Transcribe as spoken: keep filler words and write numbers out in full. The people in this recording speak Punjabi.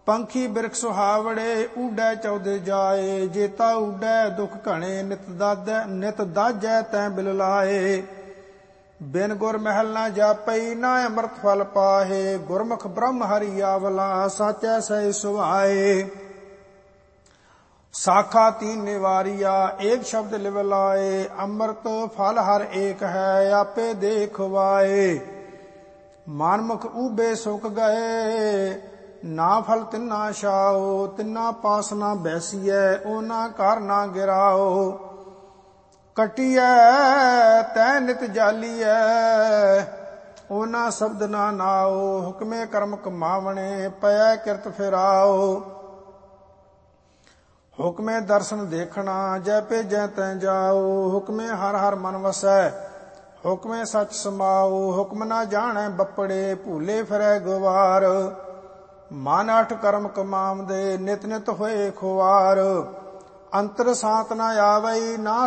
ਪੰਖੀ ਬਿਰਖ ਸੁਹਾਵੜੇ ਊਡੈ ਚੌਦੇ ਜਾਏ। ਜੇਤਾ ਊਡੈ ਦੁਖ ਘਣੇ ਨਿਤ ਦਾਦੈ ਨਿਤ ਦਾਜੈ ਤੈ ਬਿਲ ਲਾਏ। ਬਿਨ ਗੁਰ ਮਹਿਲ ਨਾ ਜਾਪਈ ਨਾ ਅੰਮ੍ਰਿਤ ਫਲ ਪਾਹੇ। ਗੁਰਮੁਖ ਬ੍ਰਹਮ ਹਰਿ ਆਵਲਾ ਸਾਚੈ ਸਹਿ ਸੁਭਾਏ। ਸਾਖਾ ਤੀਨ ਨਿਵਾਰੀਆ ਏਕ ਸ਼ਬਦ ਲਿਵ ਲਾਏ। ਅੰਮ੍ਰਿਤ ਫਲ ਹਰ ਏਕ ਹੈ ਆਪੇ ਦੇਖਵਾਏ। ਮਾਨਮੁਖ ਊਬੇ ਸੁਕ ਗਏ ਨਾ ਫਲ ਤਿੰਨਾ ਛਾਓ। ਤਿੰਨਾ ਪਾਸ ਨਾ ਬੈਸੀਐ ਉਹਨਾਂ ਘਰ ਨਾ ਗਿਰਾਓ। ਕਟੀਐ ਤੈ ਨਿਤ ਜਾਲੀਐ ਉਹਨਾਂ ਸ਼ਬਦ ਨਾ ਨਾਓ। ਹੁਕਮੇ ਕਰਮ ਕਮਾਵਣੇ ਪਇਐ ਕਿਰਤ ਫਿਰਾਓ। ਹੁਕਮੇ ਦਰਸ਼ਨ ਦੇਖਣਾ ਜੈ ਭੇਜੈ ਤੈ ਜਾਓ। ਹੁਕਮੇ ਹਰ ਹਰ ਮਨ ਵਸੈ ਹੁਕਮੇ ਸਚ ਸਮਾਓ। ਹੁਕਮ ਨਾ ਜਾਣੈ ਬੱਪੜੇ ਭੂਲੇ ਫਿਰੈ ਗਵਾਰ। ਮਨ ਅਠ ਕਰਮ ਕਮਾਵਦੇ ਨਿਤ ਨਿਤ ਹੋਏ ਖੁਆਰ। ਅੰਤਰ ਸਾਤ ਨਾ ਆਵਈ ਨਾ